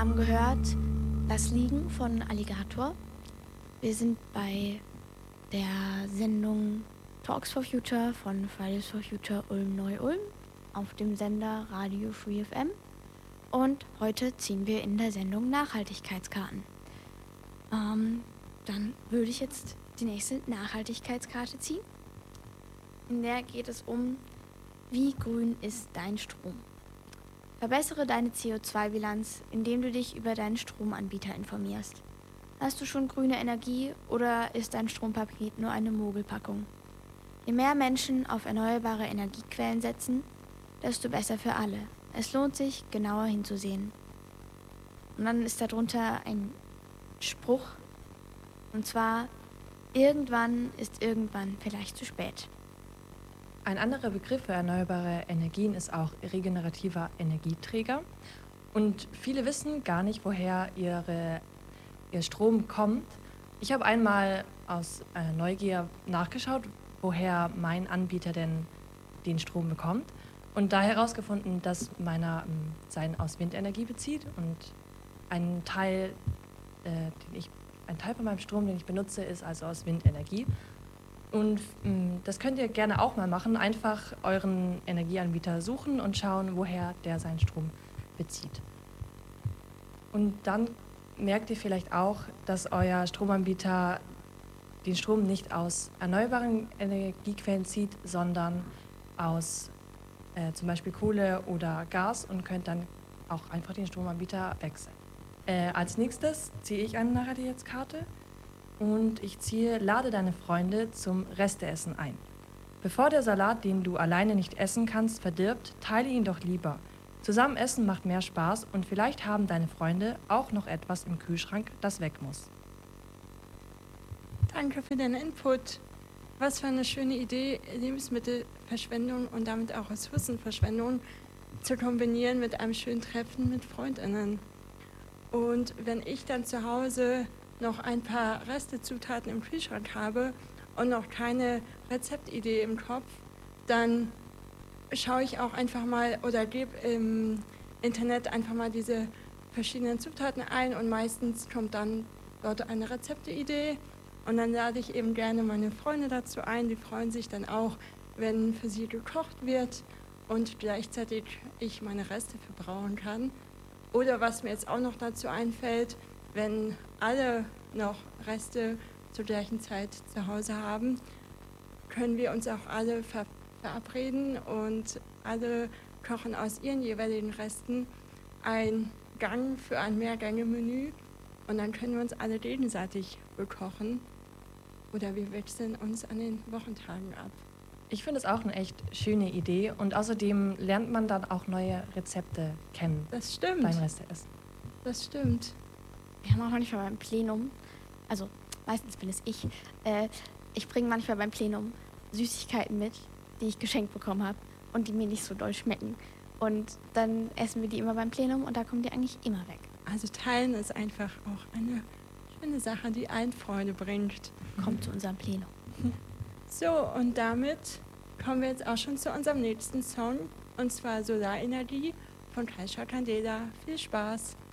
haben gehört Das Liegen von Alligator. Wir sind bei der Sendung Talks for Future von Fridays for Future Ulm Neu-Ulm auf dem Sender Radio Free FM. Und heute ziehen wir in der Sendung Nachhaltigkeitskarten. Dann würde ich jetzt die nächste Nachhaltigkeitskarte ziehen. In der geht es um, wie grün ist dein Strom? Verbessere deine CO2-Bilanz, indem du dich über deinen Stromanbieter informierst. Hast du schon grüne Energie oder ist dein Strompaket nur eine Mogelpackung? Je mehr Menschen auf erneuerbare Energiequellen setzen, desto besser für alle. Es lohnt sich, genauer hinzusehen. Und dann ist darunter ein Spruch, und zwar: Irgendwann ist irgendwann vielleicht zu spät. Ein anderer Begriff für erneuerbare Energien ist auch regenerativer Energieträger. Und viele wissen gar nicht, woher ihr Strom kommt. Ich habe einmal aus Neugier nachgeschaut, woher mein Anbieter denn den Strom bekommt. Und da herausgefunden, dass meiner seinen aus Windenergie bezieht. Und ein Teil von meinem Strom, den ich benutze, ist also aus Windenergie. Und das könnt ihr gerne auch mal machen. Einfach euren Energieanbieter suchen und schauen, woher der seinen Strom bezieht. Und dann merkt ihr vielleicht auch, dass euer Stromanbieter den Strom nicht aus erneuerbaren Energiequellen zieht, sondern aus zum Beispiel Kohle oder Gas, und könnt dann auch einfach den Stromanbieter wechseln. Als nächstes ziehe ich eine Nachhaltigkeitskarte. Und ich ziehe: Lade deine Freunde zum Resteessen ein. Bevor der Salat, den du alleine nicht essen kannst, verdirbt, teile ihn doch lieber. Zusammen essen macht mehr Spaß, und vielleicht haben deine Freunde auch noch etwas im Kühlschrank, das weg muss. Danke für deinen Input. Was für eine schöne Idee, Lebensmittelverschwendung und damit auch Ressourcenverschwendung zu kombinieren mit einem schönen Treffen mit FreundInnen. Und wenn ich dann zu Hause noch ein paar Restezutaten im Kühlschrank habe und noch keine Rezeptidee im Kopf, dann schaue ich auch einfach mal oder gebe im Internet einfach mal diese verschiedenen Zutaten ein, und meistens kommt dann dort eine Rezepteidee, und dann lade ich eben gerne meine Freunde dazu ein. Die freuen sich dann auch, wenn für sie gekocht wird und gleichzeitig ich meine Reste verbrauchen kann. Oder was mir jetzt auch noch dazu einfällt: Wenn alle noch Reste zur gleichen Zeit zu Hause haben, können wir uns auch alle verabreden und alle kochen aus ihren jeweiligen Resten einen Gang für ein Mehrgänge-Menü, und dann können wir uns alle gegenseitig bekochen oder wir wechseln uns an den Wochentagen ab. Ich finde es auch eine echt schöne Idee, und außerdem lernt man dann auch neue Rezepte kennen. Das stimmt. Beim Resteessen. Das stimmt. Wir haben auch manchmal beim Plenum, also meistens bin es ich bringe manchmal beim Plenum Süßigkeiten mit, die ich geschenkt bekommen habe und die mir nicht so doll schmecken. Und dann essen wir die immer beim Plenum, und da kommen die eigentlich immer weg. Also teilen ist einfach auch eine schöne Sache, die allen Freude bringt. Kommt zu unserem Plenum. So, und damit kommen wir jetzt auch schon zu unserem nächsten Song, und zwar Solarenergie von Kaisha Candela. Viel Spaß!